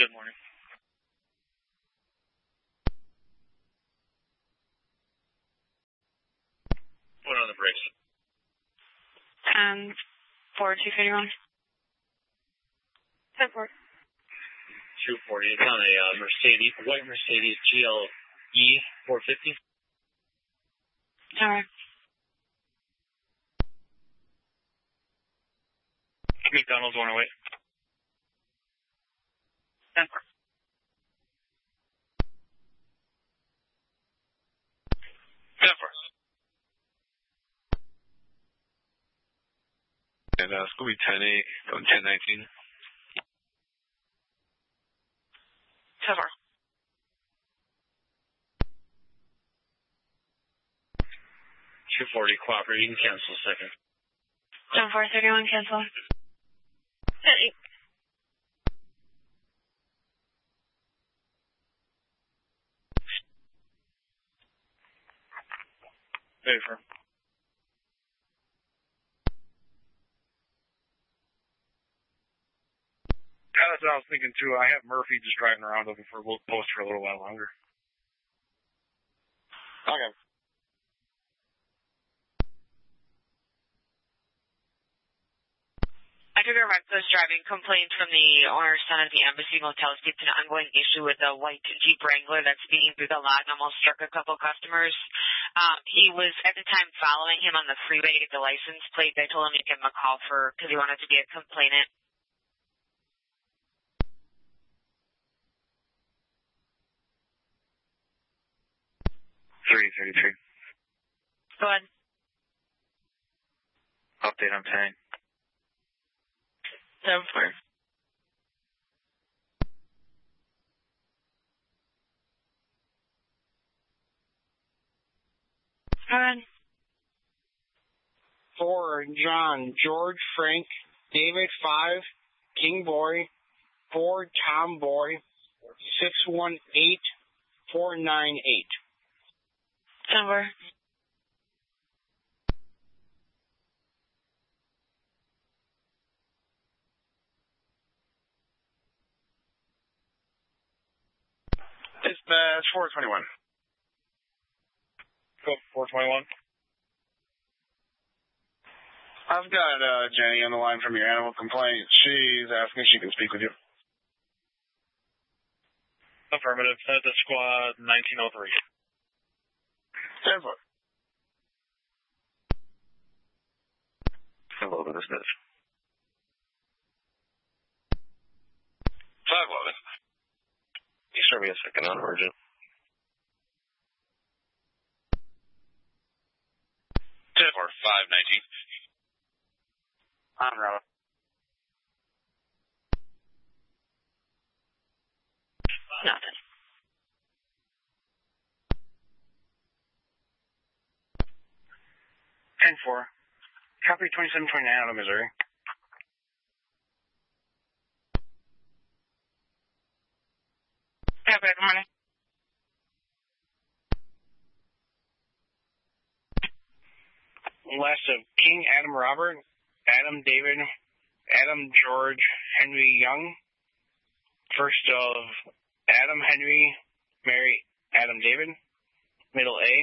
Good morning. What on the brakes? 4251. 10-4. 240. It's on a Mercedes, white Mercedes GLE 450. Alright. McDonald's 108. 10-4. 10-4. And Scooby 10-8, going 10-19. 10-4. 240, cooperate. You can cancel a second. 10-4-31, cancel. 10-8. Paper. That's what I was thinking too. I have Murphy just driving around looking for a post for a little while longer. Okay. I took a reckless driving complaint from the owner's son at the Embassy Motel. States an ongoing issue with a white Jeep Wrangler that's speeding through the lot and almost struck a couple customers. He was at the time following him on the freeway to get the license plate. I told him to give him a call because he wanted to be a complainant. 3033. Go ahead. Update on 10. 10-4. Go ahead. 4, John, George, Frank, David, 5, King Boy, 4, Tom Boy, 618, 498. 10-4. 421. Go 421. I've got Jenny on the line from your animal complaint. She's asking if she can speak with you. Affirmative. Send it to squad 1903. 10-4. Hello, this is. 511. You serve me a second on urgent. 10-4, 519. On route. Nothing. 10-4. Copy 2729 out of Missouri. Yeah, good morning. Last of King Adam Robert, Adam David, Adam George, Henry Young. First of Adam Henry, Mary Adam David. Middle A.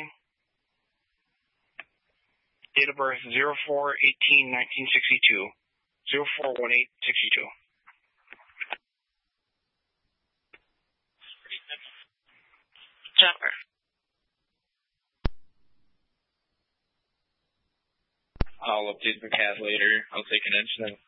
Date of birth 04/18/1962. 04/18/62. Jumper. I'll update the CAD later. I'll take an incident.